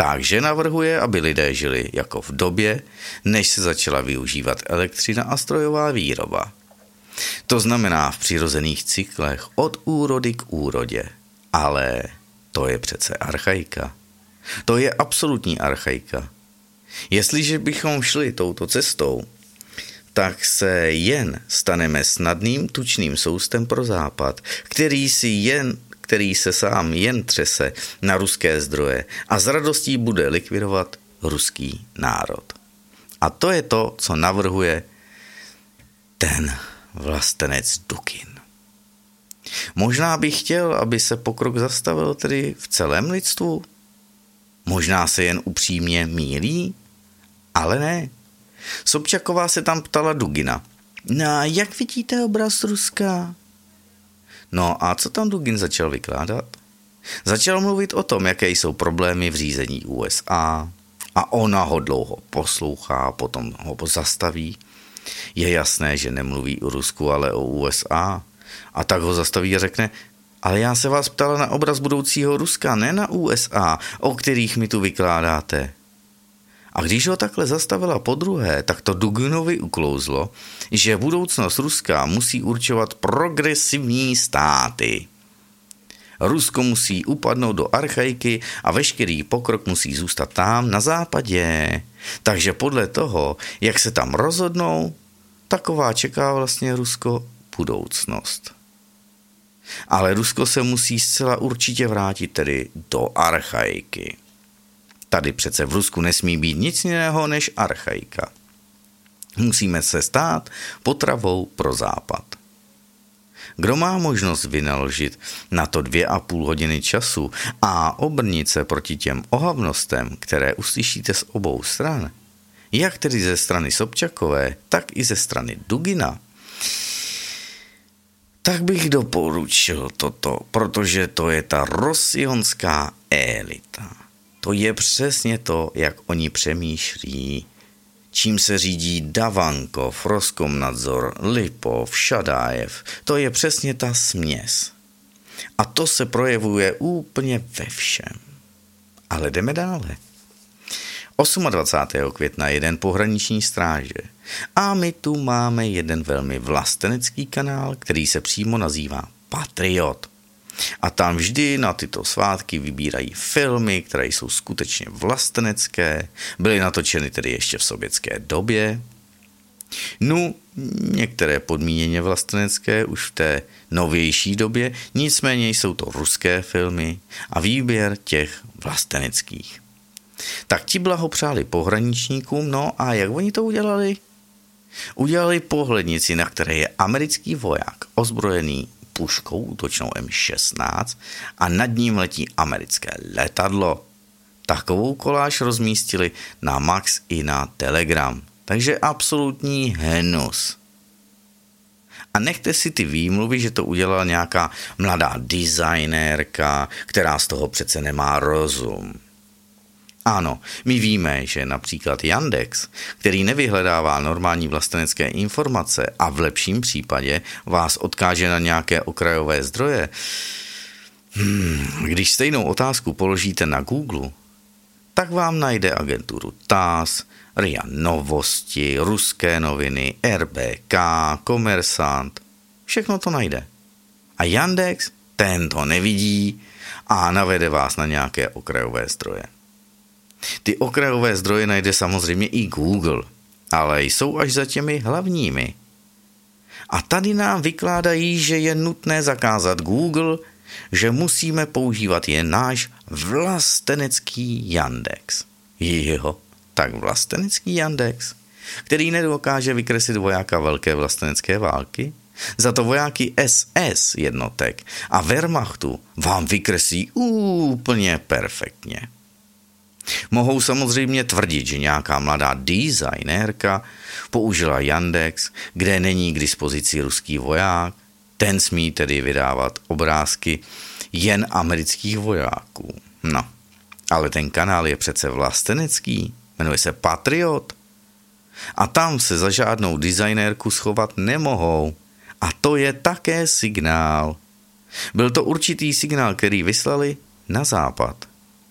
Takže navrhuje, aby lidé žili jako v době, než se začala využívat elektřina a strojová výroba. To znamená v přirozených cyklech od úrody k úrodě. Ale to je přece archaika. To je absolutní archaika. Jestliže bychom šli touto cestou, tak se jen staneme snadným tučným soustem pro západ, který se sám jen třese na ruské zdroje a s radostí bude likvidovat ruský národ. A to je to, co navrhuje ten vlastenec Dugin. Možná bych chtěl, aby se pokrok zastavil tedy v celém lidstvu. Možná se jen upřímně mýlí, ale ne. Sobčaková se tam ptala Dugina. No, jak vidíte obraz Ruska? No a co tam Dugin začal vykládat? Začal mluvit o tom, jaké jsou problémy v řízení USA a ona ho dlouho poslouchá, potom ho zastaví. Je jasné, že nemluví o Rusku, ale o USA. A tak ho zastaví a řekne, ale já se vás ptala na obraz budoucího Ruska, ne na USA, o kterých mi tu vykládáte. A když ho takhle zastavila podruhé, tak to Duginovi uklouzlo, že budoucnost Ruska musí určovat progresivní státy. Rusko musí upadnout do archaiky a veškerý pokrok musí zůstat tam na západě. Takže podle toho, jak se tam rozhodnou, taková čeká vlastně Rusko budoucnost. Ale Rusko se musí zcela určitě vrátit tedy do archaiky. Tady přece v Rusku nesmí být nic jiného než archaika. Musíme se stát potravou pro západ. Kdo má možnost vynaložit na to 2,5 hodiny času a obrnit se proti těm ohavnostem, které uslyšíte z obou stran, jak tedy ze strany Sobčakové, tak i ze strany Dugina, tak bych doporučil toto, protože to je ta rosjonská elita. To je přesně to, jak oni přemýšlí, čím se řídí Davankov, Roskomnadzor, Lipov, Šadájev. To je přesně ta směs. A to se projevuje úplně ve všem. Ale jdeme dále. 28. května jeden pohraniční stráže. A my tu máme jeden velmi vlastenecký kanál, který se přímo nazývá Patriot. A tam vždy na tyto svátky vybírají filmy, které jsou skutečně vlastenecké, byly natočeny tedy ještě v sovětské době. No, některé podmíněně vlastenecké už v té novější době, nicméně jsou to ruské filmy a výběr těch vlasteneckých. Tak ti blahopřáli pohraničníkům, no a jak oni to udělali? Udělali pohlednici, na které je americký voják ozbrojený puškou útočnou M16 a nad ním letí americké letadlo. Takovou koláž rozmístili na Max i na Telegram. Takže absolutní hnus. A nechte si ty výmluvy, že to udělala nějaká mladá designérka, která z toho přece nemá rozum. Ano, my víme, že například Yandex, který nevyhledává normální vlastenecké informace a v lepším případě vás odkáže na nějaké okrajové zdroje, když stejnou otázku položíte na Google, tak vám najde agenturu TASS, RIA Novosti, Ruské noviny, RBK, Komersant, všechno to najde. A Yandex, ten to nevidí a navede vás na nějaké okrajové zdroje. Ty okrajové zdroje najde samozřejmě i Google, ale jsou až za těmi hlavními. A tady nám vykládají, že je nutné zakázat Google, že musíme používat jen náš vlastenecký Yandex. Jo, tak vlastenecký Yandex, který nedokáže vykreslit vojáka velké vlastenecké války, za to vojáky SS jednotek a Wehrmachtu vám vykreslí úplně perfektně. Mohou samozřejmě tvrdit, že nějaká mladá designérka použila Yandex, kde není k dispozici ruský voják, ten smí tedy vydávat obrázky jen amerických vojáků. No, ale ten kanál je přece vlastenecký, jmenuje se Patriot. A tam se za žádnou designérku schovat nemohou. A to je také signál. Byl to určitý signál, který vyslali na západ.